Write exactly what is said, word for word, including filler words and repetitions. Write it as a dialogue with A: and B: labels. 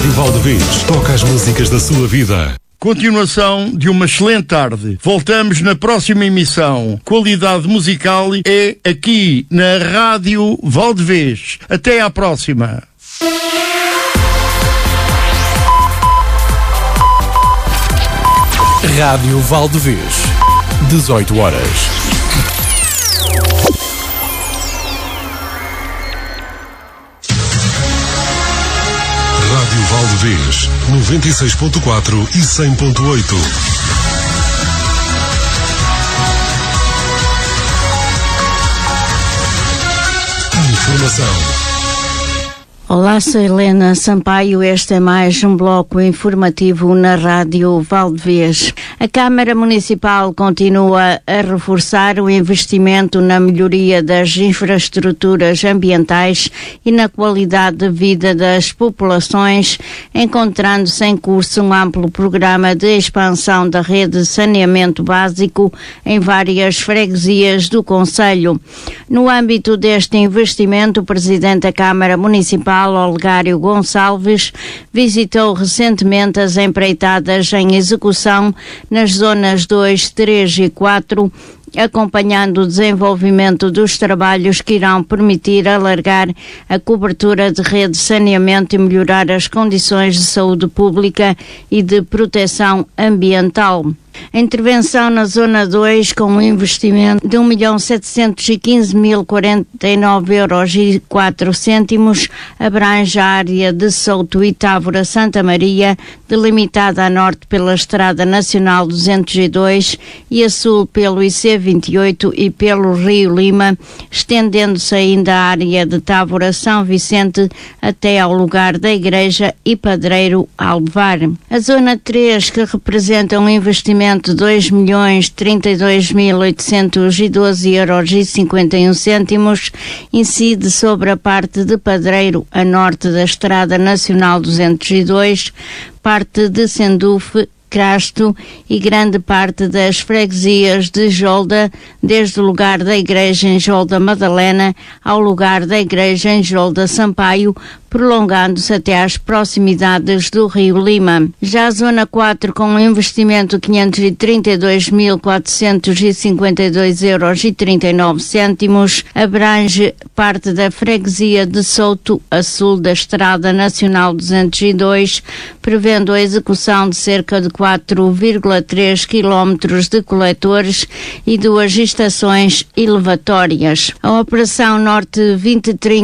A: Rádio Valdevez toca as músicas da sua vida.
B: Continuação de uma excelente tarde. Voltamos na próxima emissão. Qualidade musical é aqui na Rádio Valdevez. Até à próxima.
A: Rádio Valdevez, dezoito horas. Rádio Valdevez, noventa e seis ponto quatro e cem ponto oito. Informação.
C: Olá, sou Helena Sampaio. Este é mais um bloco informativo na Rádio Valdevez. A Câmara Municipal continua a reforçar o investimento na melhoria das infraestruturas ambientais e na qualidade de vida das populações, encontrando-se em curso um amplo programa de expansão da rede de saneamento básico em várias freguesias do concelho. No âmbito deste investimento, o Presidente da Câmara Municipal, Olegário Gonçalves, visitou recentemente as empreitadas em execução nas zonas dois, três e quatro, acompanhando o desenvolvimento dos trabalhos que irão permitir alargar a cobertura de rede de saneamento e melhorar as condições de saúde pública e de proteção ambiental. A intervenção na Zona dois, com um investimento de um milhão setecentos e quinze mil quarenta e nove euros e quatro cêntimos, abrange a área de Souto e Távora Santa Maria, delimitada a norte pela Estrada Nacional duzentos e dois e a sul pelo I C vinte e oito e pelo Rio Lima, estendendo-se ainda a área de Távora São Vicente até ao lugar da Igreja e Padreiro Alvar. A Zona três, que representa um investimento de dois milhões trinta e dois mil oitocentos e doze euros e cinquenta e um cêntimos, incide sobre a parte de Padreiro a norte da Estrada Nacional duzentos e dois, parte de Sendufe, Crasto e grande parte das freguesias de Jolda, desde o lugar da Igreja em Jolda Madalena ao lugar da Igreja em Jolda Sampaio, prolongando-se até às proximidades do Rio Lima. Já a Zona quatro, com um investimento de quinhentos e trinta e dois mil quatrocentos e cinquenta e dois euros e trinta e nove cêntimos, abrange parte da freguesia de Souto a sul da Estrada Nacional duzentos e dois, prevendo a execução de cerca de quatro vírgula três quilómetros de coletores e duas estações elevatórias. A Operação Norte vinte trinta